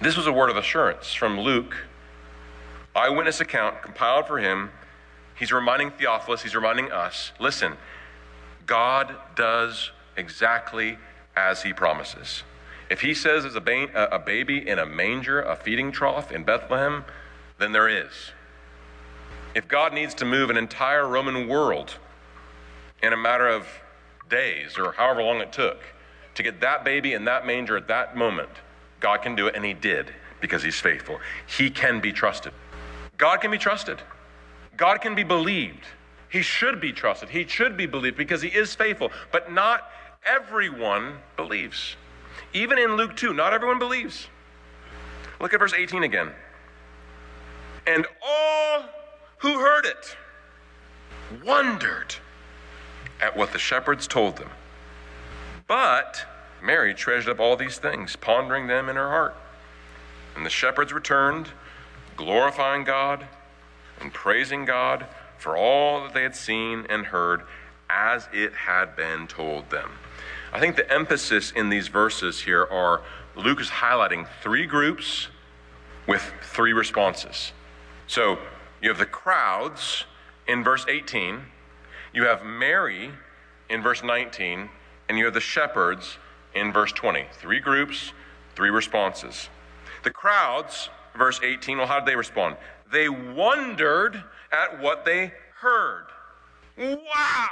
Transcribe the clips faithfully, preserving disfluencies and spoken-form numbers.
This was a word of assurance from Luke, eyewitness account compiled for him. He's reminding Theophilus, he's reminding us, listen, God does exactly as he promises. If he says there's a, ba- a baby in a manger, a feeding trough in Bethlehem, then there is. If God needs to move an entire Roman world in a matter of days or however long it took to get that baby in that manger at that moment, God can do it, and he did because he's faithful. He can be trusted. God can be trusted. God can be believed. He should be trusted. He should be believed because he is faithful. But not everyone believes. Even in Luke two, not everyone believes. Look at verse eighteen again. And all who heard it wondered at what the shepherds told them. But Mary treasured up all these things, pondering them in her heart. And the shepherds returned, glorifying God and praising God for all that they had seen and heard as it had been told them. I think the emphasis in these verses here are Luke is highlighting three groups with three responses. So you have the crowds in verse eighteen, you have Mary in verse nineteen, and you have the shepherds in verse twenty. Three groups, three responses. The crowds, verse eighteen, well, how did they respond? They wondered at what they heard. Wow!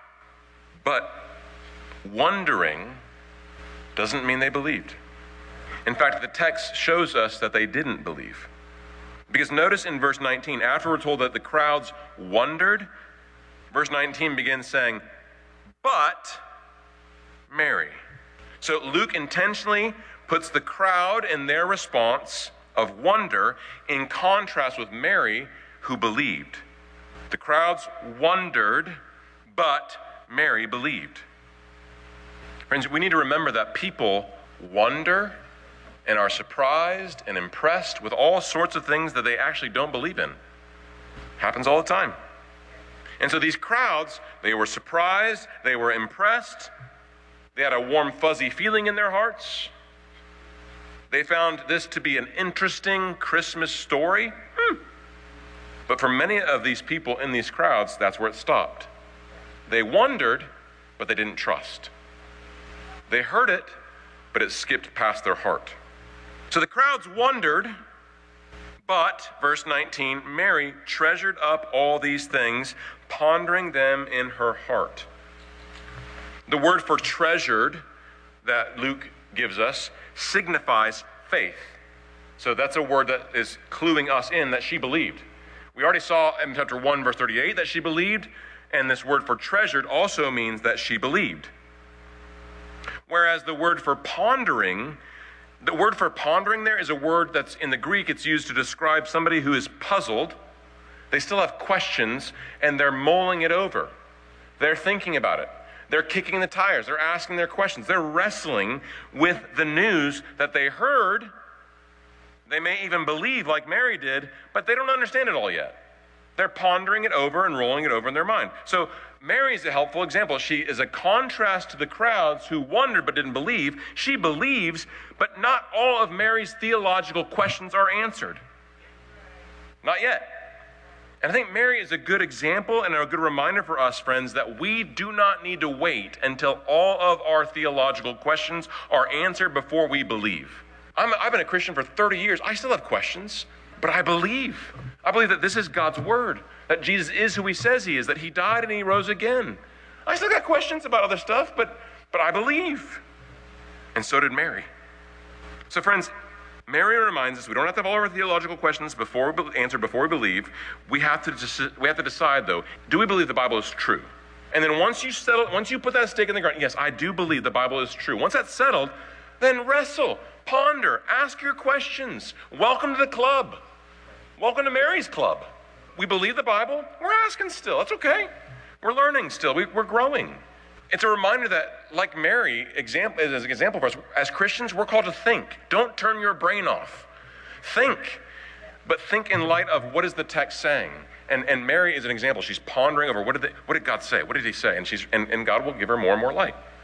But wondering doesn't mean they believed. In fact, the text shows us that they didn't believe. Because notice in verse nineteen, after we're told that the crowds wondered, verse nineteen begins saying, but Mary. So Luke intentionally puts the crowd in their response of wonder in contrast with Mary, who believed. The crowds wondered, but Mary believed. Friends, we need to remember that people wonder and are surprised and impressed with all sorts of things that they actually don't believe in. Happens all the time. And so these crowds, they were surprised, they were impressed, they had a warm, fuzzy feeling in their hearts. They found this to be an interesting Christmas story. Hmm. But for many of these people in these crowds, that's where it stopped. They wondered, but they didn't trust. They heard it, but it skipped past their heart. So the crowds wondered, but, verse nineteen, Mary treasured up all these things, pondering them in her heart. The word for treasured that Luke gives us signifies faith. So that's a word that is cluing us in that she believed. We already saw in chapter one, verse thirty-eight, that she believed, and this word for treasured also means that she believed. Whereas the word for pondering, the word for pondering there is a word that's in the Greek, it's used to describe somebody who is puzzled. They still have questions, and they're mulling it over. They're thinking about it. They're kicking the tires. They're asking their questions. They're wrestling with the news that they heard. They may even believe like Mary did, but they don't understand it all yet. They're pondering it over and rolling it over in their mind. So Mary is a helpful example. She is a contrast to the crowds who wondered but didn't believe. She believes, but not all of Mary's theological questions are answered. Not yet. And I think Mary is a good example and a good reminder for us, friends, that we do not need to wait until all of our theological questions are answered before we believe. I'm, I've been a Christian for thirty years. I still have questions, but I believe. I believe that this is God's word, that Jesus is who he says he is, that he died and he rose again. I still got questions about other stuff, but, but I believe. And so did Mary. So friends, Mary reminds us we don't have to have all our theological questions before we answer before we believe. We have to deci- we have to decide though, do we believe the Bible is true? And then once you settle, once you put that stake in the ground, yes, I do believe the Bible is true. Once that's settled, then wrestle, ponder, ask your questions. Welcome to the club. Welcome to Mary's club. We believe the Bible. We're asking still. That's okay. We're learning still. We, we're growing. It's a reminder that, like Mary, example, as an example for us, as Christians, we're called to think. Don't turn your brain off. Think, but think in light of what is the text saying. And, and Mary is an example. She's pondering over what did, they, what did God say? What did he say? And, she's, and, and God will give her more and more light.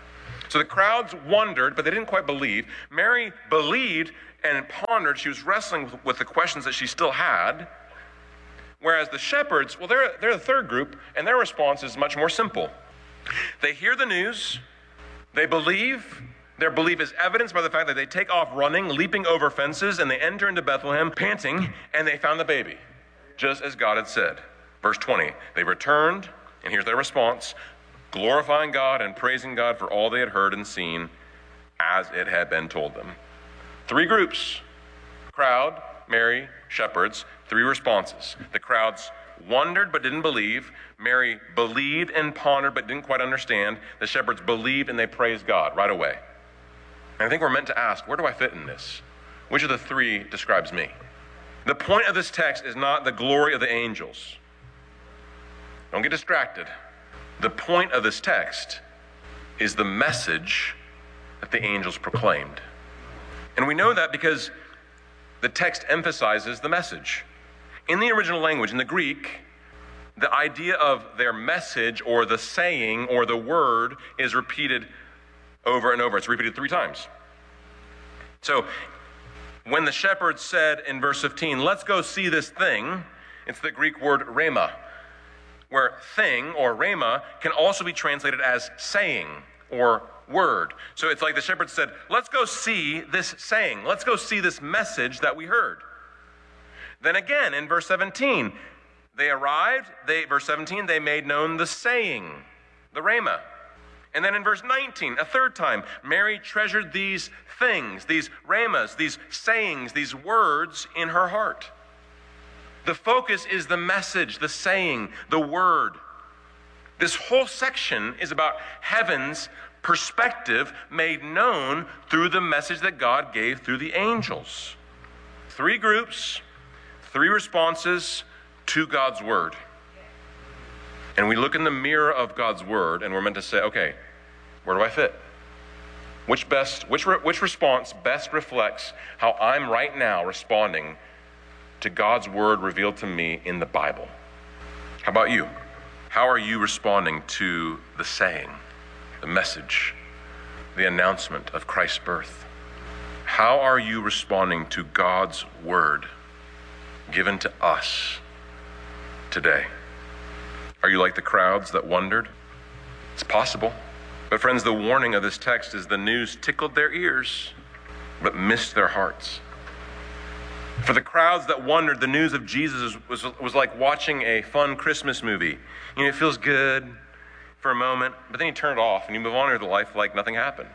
So the crowds wondered, but they didn't quite believe. Mary believed and pondered. She was wrestling with, with the questions that she still had. Whereas the shepherds, well, they're, they're the third group, and their response is much more simple. They hear the news, they believe. Their belief is evidenced by the fact that they take off running, leaping over fences, and they enter into Bethlehem panting, and they found the baby, just as God had said. Verse twenty, they returned, and here's their response, glorifying God and praising God for all they had heard and seen as it had been told them. Three groups, crowd, Mary, shepherds, three responses. The crowds wondered but didn't believe. Mary believed and pondered but didn't quite understand. The shepherds believed and they praised God right away. And I think we're meant to ask, where do I fit in this? Which of the three describes me? The point of this text is not the glory of the angels. Don't get distracted. The point of this text is the message that the angels proclaimed. And we know that because the text emphasizes the message. In the original language, in the Greek, the idea of their message or the saying or the word is repeated over and over. It's repeated three times. So when the shepherds said in verse fifteen, let's go see this thing, it's the Greek word rhema, where thing or rhema can also be translated as saying or word. So it's like the shepherds said, let's go see this saying. Let's go see this message that we heard. Then again, in verse seventeen, they arrived, they, verse seventeen, they made known the saying, the rhema. And then in verse nineteen, a third time, Mary treasured these things, these rhemas, these sayings, these words in her heart. The focus is the message, the saying, the word. This whole section is about heaven's perspective made known through the message that God gave through the angels. Three groups, three responses to God's word. And we look in the mirror of God's word and we're meant to say, okay, where do I fit? Which best, which, re, which response best reflects how I'm right now responding to God's word revealed to me in the Bible? How about you? How are you responding to the saying, the message, the announcement of Christ's birth? How are you responding to God's word given to us today? Are you like the crowds that wondered? It's possible. But friends, the warning of this text is the news tickled their ears, but missed their hearts. For the crowds that wondered, the news of Jesus was, was like watching a fun Christmas movie. You know, it feels good for a moment, but then you turn it off and you move on with life like nothing happened.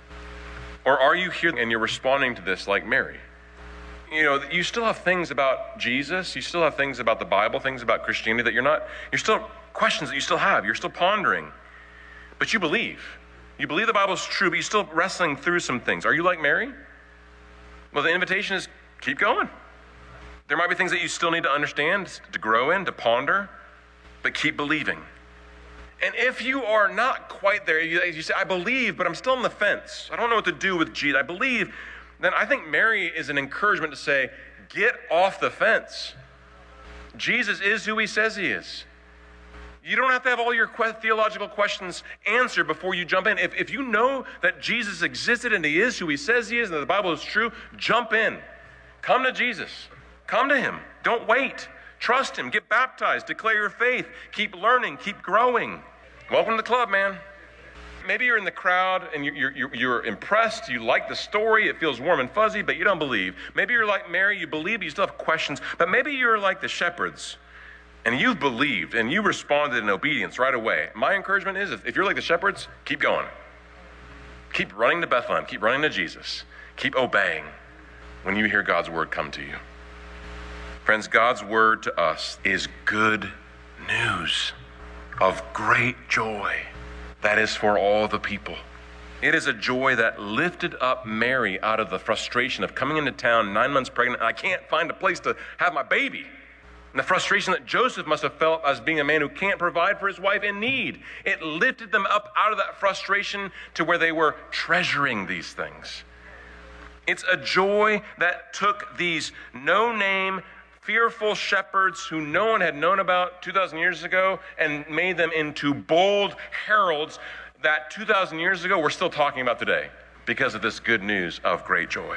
Or are you here and you're responding to this like Mary? You know, you still have things about Jesus, you still have things about the Bible, things about Christianity that you're not, you're still questions that you still have, you're still pondering. But you believe. You believe the Bible's true, but you're still wrestling through some things. Are you like Mary? Well, the invitation is keep going. There might be things that you still need to understand, to grow in, to ponder, but keep believing. And if you are not quite there, you, you say, I believe, but I'm still on the fence. I don't know what to do with Jesus. I believe. Then I think Mary is an encouragement to say, get off the fence. Jesus is who he says he is. You don't have to have all your que- theological questions answered before you jump in. If, if you know that Jesus existed and he is who he says he is and that the Bible is true, jump in. Come to Jesus. Come to him. Don't wait. Trust him. Get baptized. Declare your faith. Keep learning. Keep growing. Welcome to the club, man. Maybe you're in the crowd and you're, you're, you're impressed. You like the story. It feels warm and fuzzy, but you don't believe. Maybe you're like Mary. You believe, but you still have questions. But maybe you're like the shepherds and you've believed and you responded in obedience right away. My encouragement is if, if you're like the shepherds, keep going. Keep running to Bethlehem. Keep running to Jesus. Keep obeying when you hear God's word come to you. Friends, God's word to us is good news of great joy that is for all the people. It is a joy that lifted up Mary out of the frustration of coming into town nine months pregnant and I can't find a place to have my baby. And the frustration that Joseph must have felt as being a man who can't provide for his wife in need. It lifted them up out of that frustration to where they were treasuring these things. It's a joy that took these no-name, fearful shepherds who no one had known about two thousand years ago and made them into bold heralds that two thousand years ago we're still talking about today because of this good news of great joy.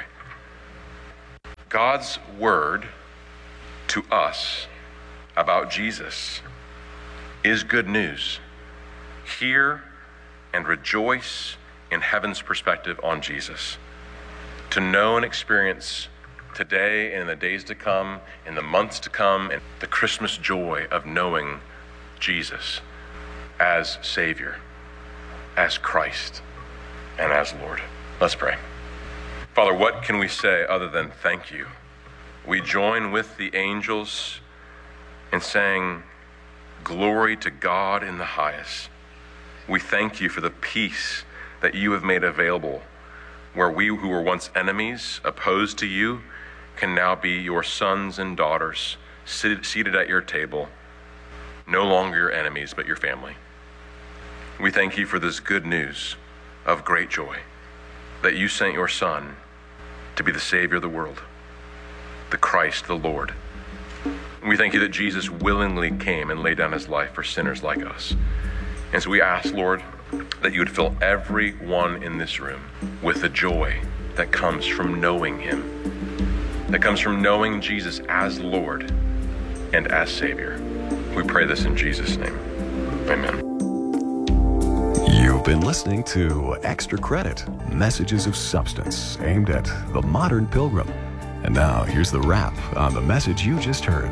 God's word to us about Jesus is good news. Hear and rejoice in heaven's perspective on Jesus. To know and experience today and in the days to come, in the months to come, and the Christmas joy of knowing Jesus as Savior, as Christ, and as Lord. Let's pray. Father, what can we say other than thank you? We join with the angels in saying, glory to God in the highest. We thank you for the peace that you have made available, where we who were once enemies, opposed to you, can now be your sons and daughters, seated, seated at your table, no longer your enemies, but your family. We thank you for this good news of great joy, that you sent your Son to be the Savior of the world, the Christ, the Lord. We thank you that Jesus willingly came and laid down his life for sinners like us. And so we ask, Lord, that you would fill everyone in this room with the joy that comes from knowing him, that comes from knowing Jesus as Lord and as Savior. We pray this in Jesus' name. Amen. You've been listening to Extra Credit, messages of substance aimed at the modern pilgrim. And now here's the wrap on the message you just heard.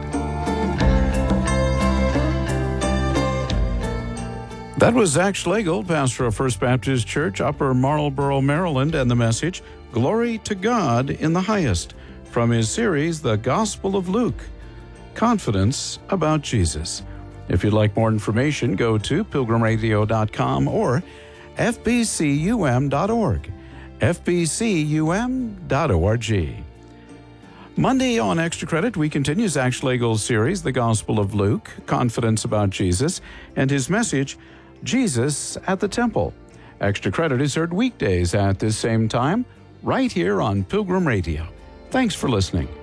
That was Zach Schlegel, pastor of First Baptist Church, Upper Marlboro, Maryland, and the message, Glory to God in the Highest, from his series, The Gospel of Luke, Confidence about Jesus. If you'd like more information, go to pilgrim radio dot com or f b c u m dot org, f b c u m dot org. Monday on Extra Credit, we continue Zach Schlegel's series, The Gospel of Luke, Confidence about Jesus, and his message, Jesus at the Temple. Extra Credit is heard weekdays at this same time, right here on Pilgrim Radio. Thanks for listening.